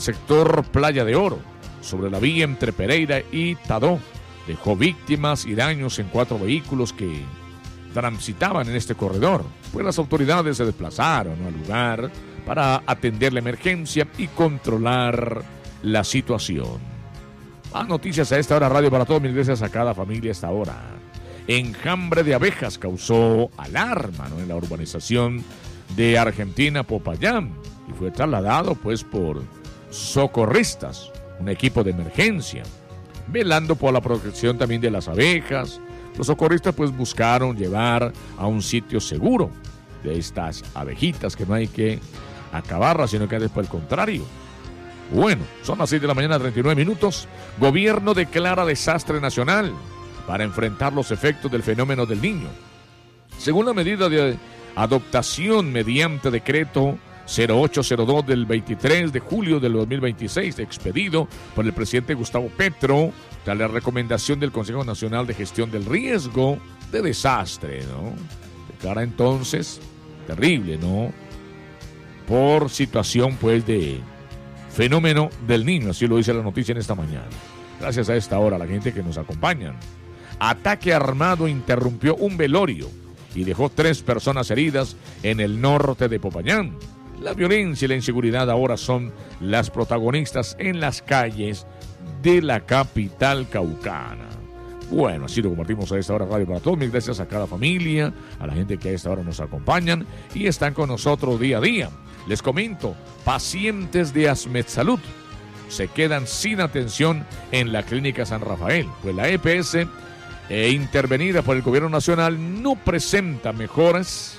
sector Playa de Oro, sobre la vía entre Pereira y Tadó. Dejó víctimas y daños en 4 vehículos que transitaban en este corredor. Pues las autoridades se desplazaron al lugar para atender la emergencia y controlar la situación. Más noticias a esta hora, Radio para Todos. Mil gracias a cada familia a esta hora. Enjambre de abejas causó alarma, ¿no?, en la urbanización de Argentina, Popayán, y fue trasladado pues por socorristas, un equipo de emergencia, velando por la protección también de las abejas. Los socorristas pues buscaron llevar a un sitio seguro de estas abejitas, que no hay que acabarlas, sino que después el contrario. Bueno, son las 6 de la mañana, 39 minutos. Gobierno declara desastre nacional para enfrentar los efectos del fenómeno del Niño. Según la medida de adoptación mediante decreto 0802 del 23 de julio del 2026, expedido por el presidente Gustavo Petro, tras la recomendación del Consejo Nacional de Gestión del Riesgo de Desastre, ¿no? Declara entonces, terrible, ¿no?, por situación pues de fenómeno del Niño, así lo dice la noticia en esta mañana. Gracias a esta hora a la gente que nos acompaña. Ataque armado interrumpió un velorio y dejó 3 personas heridas en el norte de Popayán. La violencia y la inseguridad ahora son las protagonistas en las calles de la capital caucana. Bueno, así lo compartimos a esta hora, Radio para Todos. Mil gracias a cada familia, a la gente que a esta hora nos acompañan y están con nosotros día a día. Les comento, pacientes de ASMEDSalud se quedan sin atención en la Clínica San Rafael, pues la EPS intervenida por el Gobierno Nacional no presenta mejoras.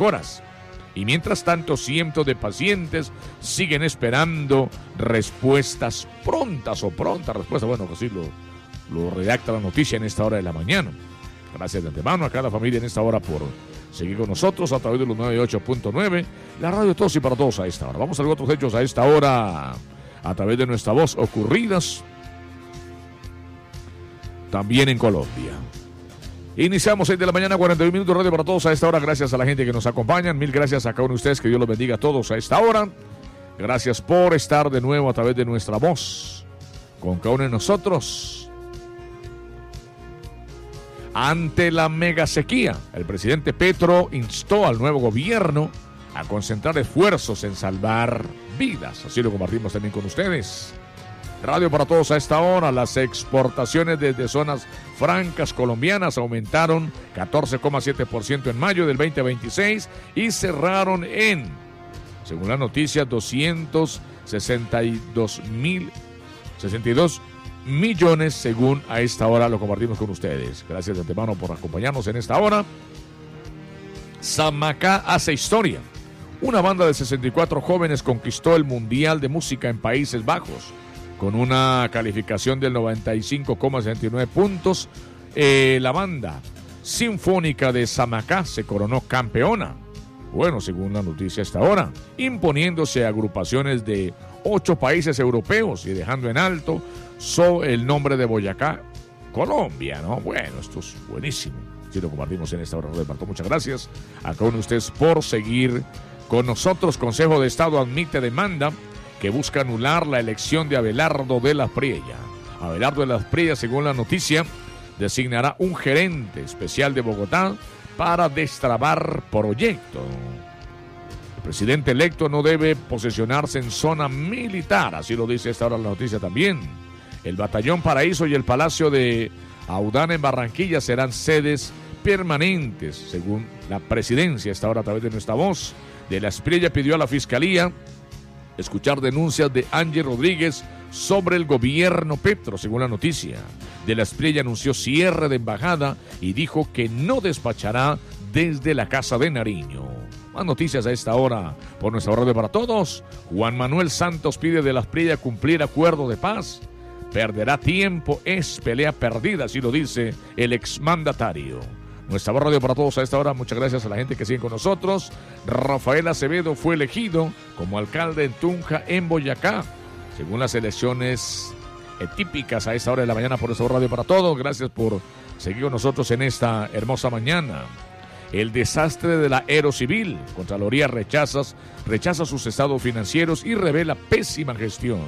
Y mientras tanto, cientos de pacientes siguen esperando respuestas prontas. Bueno, así lo redacta la noticia en esta hora de la mañana. Gracias de antemano a cada familia en esta hora por seguir con nosotros a través de los 98.9, la radio de todos y para todos a esta hora. Vamos a ver otros hechos a esta hora a través de nuestra voz ocurridas también en Colombia. Iniciamos 6 de la mañana, 41 minutos, radio para todos a esta hora. Gracias a la gente que nos acompaña. Mil gracias a cada uno de ustedes. Que Dios los bendiga a todos a esta hora. Gracias por estar de nuevo a través de nuestra voz con cada uno de nosotros. Ante la mega sequía, el presidente Petro instó al nuevo gobierno a concentrar esfuerzos en salvar vidas. Así lo compartimos también con ustedes. Radio para todos a esta hora. Las exportaciones desde zonas francas colombianas aumentaron 14,7% en mayo del 2026 y cerraron en, según la noticia, 262 millones, según a esta hora lo compartimos con ustedes. Gracias de antemano por acompañarnos en esta hora. Samacá hace historia. Una banda de 64 jóvenes conquistó el Mundial de Música en Países Bajos con una calificación del 95,69 puntos. La banda sinfónica de Samacá se coronó campeona. Bueno, según la noticia hasta ahora, imponiéndose a agrupaciones de 8 países europeos y dejando en alto el nombre de Boyacá, Colombia, ¿no? Bueno, esto es buenísimo. Si lo compartimos en esta hora, Roberto. Muchas gracias a cada uno de ustedes por seguir con nosotros. Consejo de Estado admite demanda que busca anular la elección de Abelardo de las Priella. Abelardo de las Priella, según la noticia, designará un gerente especial de Bogotá para destrabar proyecto. El presidente electo no debe posesionarse en zona militar, así lo dice esta hora la noticia también. El Batallón Paraíso y el Palacio de Audana en Barranquilla serán sedes permanentes, según la presidencia, esta hora a través de nuestra voz. De las Priella pidió a la Fiscalía escuchar denuncias de Ángel Rodríguez sobre el gobierno Petro, según la noticia. De las Priella anunció cierre de embajada y dijo que no despachará desde la Casa de Nariño. Más noticias a esta hora por nuestra radio para todos. Juan Manuel Santos pide de las Priella cumplir acuerdo de paz. Perderá tiempo, es pelea perdida, así lo dice el exmandatario. Nuestra radio para todos a esta hora. Muchas gracias a la gente que sigue con nosotros. Rafael Acevedo fue elegido como alcalde en Tunja, en Boyacá, según las elecciones típicas a esta hora de la mañana por nuestra radio para todos. Gracias por seguir con nosotros en esta hermosa mañana. El desastre de la Aerocivil. Contraloría rechaza sus estados financieros y revela pésima gestión.